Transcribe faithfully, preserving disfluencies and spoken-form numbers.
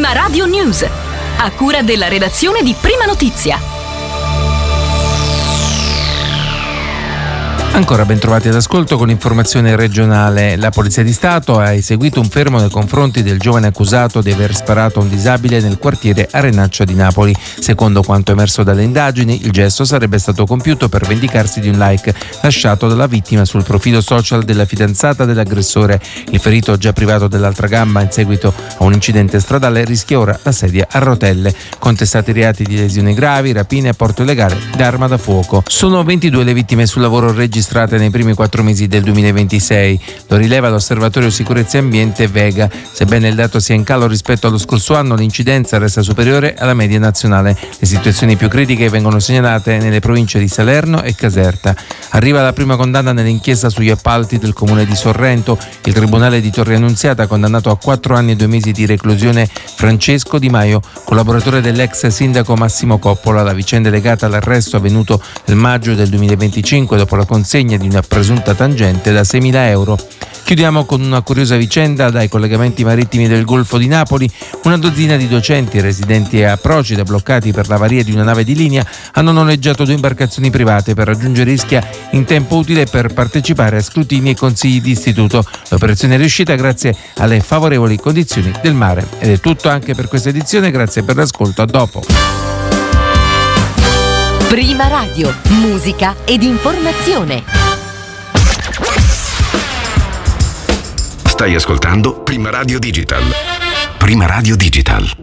Prima Radio News, a cura della redazione di Prima Notizia. Ancora ben trovati all'ascolto con l'informazione regionale. La Polizia di Stato ha eseguito un fermo nei confronti del giovane accusato di aver sparato a un disabile nel quartiere Arenaccia di Napoli. Secondo quanto emerso dalle indagini, il gesto sarebbe stato compiuto per vendicarsi di un like lasciato dalla vittima sul profilo social della fidanzata dell'aggressore. Il ferito, già privato dell'altra gamba in seguito a un incidente stradale, rischia ora la sedia a rotelle. Contestati reati di lesioni gravi, rapine e porto illegale d'arma da fuoco. Sono ventidue le vittime sul lavoro registrate nei primi quattro mesi del duemilaventisei. Lo rileva l'Osservatorio Sicurezza e Ambiente Vega. Sebbene il dato sia in calo rispetto allo scorso anno, l'incidenza resta superiore alla media nazionale. Le situazioni più critiche vengono segnalate nelle province di Salerno e Caserta. Arriva la prima condanna nell'inchiesta sugli appalti del comune di Sorrento. Il tribunale di Torre Annunziata ha condannato a quattro anni e due mesi di reclusione Francesco Di Maio, collaboratore dell'ex sindaco Massimo Coppola. La vicenda è legata all'arresto avvenuto nel maggio del duemilaventicinque dopo la consegna di una presunta tangente da seimila euro. Chiudiamo con una curiosa vicenda dai collegamenti marittimi del Golfo di Napoli. Una dozzina di docenti residenti a Procida, bloccati per l'avaria di una nave di linea, hanno noleggiato due imbarcazioni private per raggiungere Ischia in tempo utile per partecipare a scrutini e consigli di istituto. L'operazione è riuscita grazie alle favorevoli condizioni del mare. Ed è tutto anche per questa edizione, grazie per l'ascolto, a dopo. Prima Radio, musica ed informazione. Stai ascoltando Prima Radio Digital. Prima Radio Digital.